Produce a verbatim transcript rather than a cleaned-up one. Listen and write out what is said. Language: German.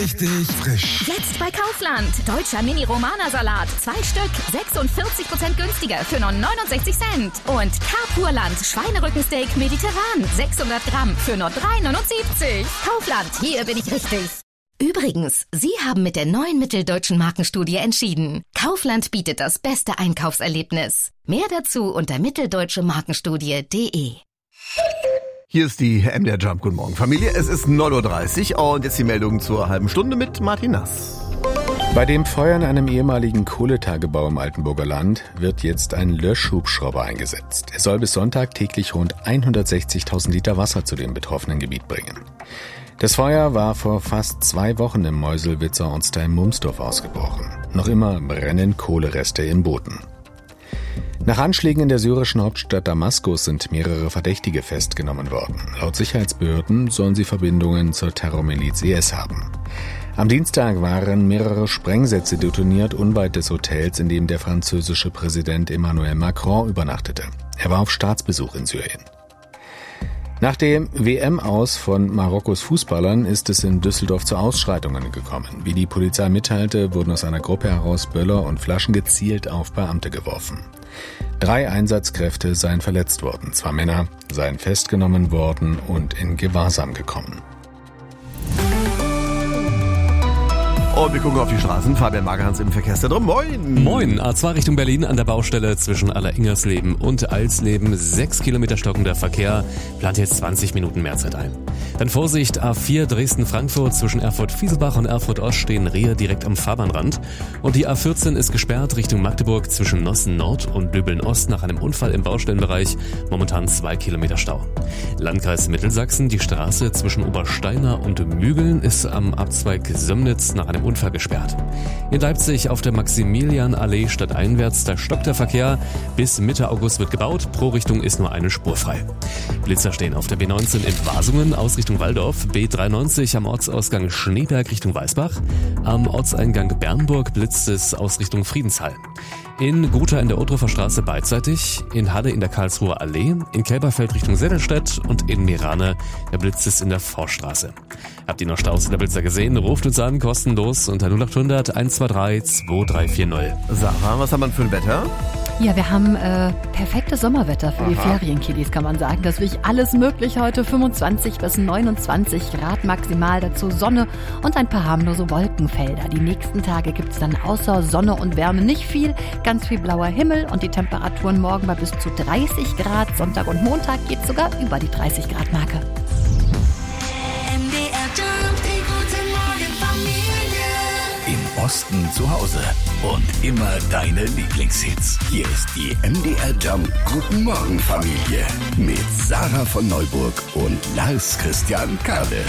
Richtig frisch. Jetzt bei Kaufland. Deutscher Mini-Romana-Salat. Zwei Stück. sechsundvierzig Prozent günstiger für nur neunundsechzig Cent. Und Carpurland. Schweinerückensteak mediterran. sechshundert Gramm für nur drei neunundsiebzig. Kaufland. Hier bin ich richtig. Übrigens, Sie haben mit der neuen Mitteldeutschen Markenstudie entschieden. Kaufland bietet das beste Einkaufserlebnis. Mehr dazu unter mitteldeutsche markenstudie punkt de. Hier ist die M D R Jump. Guten Morgen, Familie. Es ist neun Uhr dreißig und jetzt die Meldung zur halben Stunde mit Martin Nass. Bei dem Feuer in einem ehemaligen Kohletagebau im Altenburger Land wird jetzt ein Löschhubschrauber eingesetzt. Er soll bis Sonntag täglich rund hundertsechzigtausend Liter Wasser zu dem betroffenen Gebiet bringen. Das Feuer war vor fast zwei Wochen im Meuselwitzer Ortsteil Mumsdorf ausgebrochen. Noch immer brennen Kohlereste im Boden. Nach Anschlägen in der syrischen Hauptstadt Damaskus sind mehrere Verdächtige festgenommen worden. Laut Sicherheitsbehörden sollen sie Verbindungen zur Terrormiliz I S haben. Am Dienstag waren mehrere Sprengsätze detoniert unweit des Hotels, in dem der französische Präsident Emmanuel Macron übernachtete. Er war auf Staatsbesuch in Syrien. Nach dem W M-Aus von Marokkos Fußballern ist es in Düsseldorf zu Ausschreitungen gekommen. Wie die Polizei mitteilte, wurden aus einer Gruppe heraus Böller und Flaschen gezielt auf Beamte geworfen. Drei Einsatzkräfte seien verletzt worden. Zwei Männer seien festgenommen worden und in Gewahrsam gekommen. Und wir gucken auf die Straßen. Fabian Magerhans im Verkehrszentrum. Moin! Moin! A zwei Richtung Berlin an der Baustelle zwischen Alleringersleben und Alsleben. Sechs Kilometer stockender Verkehr. Plant jetzt zwanzig Minuten Mehrzeit ein. Dann Vorsicht, A vier Dresden-Frankfurt zwischen Erfurt-Fieselbach und Erfurt-Ost stehen Rehe direkt am Fahrbahnrand. Und die A vierzehn ist gesperrt Richtung Magdeburg zwischen Nossen-Nord und Döbeln-Ost nach einem Unfall im Baustellenbereich. Momentan zwei Kilometer Stau. Landkreis Mittelsachsen, die Straße zwischen Obersteiner und Mügeln ist am Abzweig Sömnitz nach einem Unfall gesperrt. In Leipzig auf der Maximilianallee stadteinwärts, da stockt der Verkehr. Bis Mitte August wird gebaut, pro Richtung ist nur eine Spur frei. Blitzer stehen auf der B neunzehn in Wasungen aus Richtung Waldorf, B dreiundneunzig am Ortsausgang Schneeberg Richtung Weißbach, am Ortseingang Bernburg blitzt es aus Richtung Friedenshall. In Gotha in der Odrofer Straße beidseitig, in Halle in der Karlsruher Allee, in Kelberfeld Richtung Seddelstedt und in Mirane, der blitzt es in der Forststraße. Habt ihr noch Staus in der Blitzer gesehen? Ruft uns an, kostenlos unter null acht hundert eins zwei drei zwei drei vier null. Sarah, was haben wir für ein Wetter? Ja, wir haben äh, perfektes Sommerwetter für Aha. die Ferienkiddies, kann man sagen. Das ist wirklich alles möglich heute. fünfundzwanzig bis neunundzwanzig Grad maximal, dazu Sonne und ein paar harmlose Wolkenfelder. Die nächsten Tage gibt's dann außer Sonne und Wärme nicht viel. Ganz viel blauer Himmel und die Temperaturen morgen bei bis zu dreißig Grad. Sonntag und Montag geht sogar über die dreißig Grad Marke. M D R Jump, die gute Morgen Familie. Im Osten zu Hause und immer deine Lieblingshits. Hier ist die M D R Jump Guten Morgen Familie mit Sarah von Neuburg und Lars Christian Kade.